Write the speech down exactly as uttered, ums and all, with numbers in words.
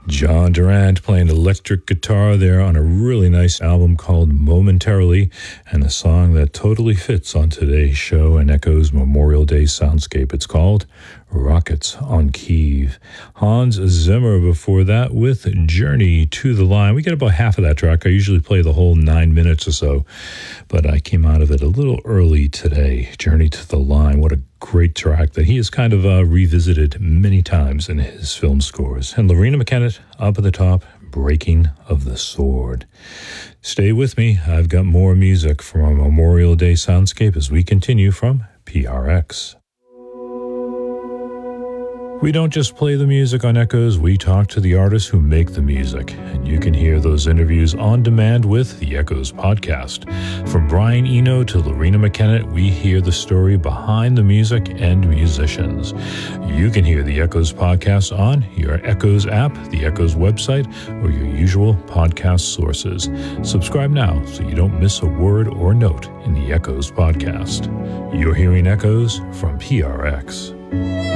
John Durant playing electric guitar there on a really nice album called Momentarily, and a song that totally fits on today's show and echoes Memorial Day soundscape. It's called Rockets on Kiev. Hans Zimmer before that with Journey to the Line. We get about half of that track. I usually play the whole nine minutes or so, but I came out of it a little early today. Journey to the Line. What a great track that he has kind of uh, revisited many times in his film scores. And Loreena McKennitt up at the top, Breaking of the Sword. Stay with me. I've got more music from our Memorial Day soundscape as we continue from P R X. We don't just play the music on Echoes, we talk to the artists who make the music, and you can hear those interviews on demand with the Echoes podcast. From Brian Eno to Loreena McKennitt, we hear the story behind the music and musicians. You can hear the Echoes podcast on your Echoes app, the Echoes website, or your usual podcast sources. Subscribe now so you don't miss a word or note in the Echoes podcast. You're hearing Echoes from P R X.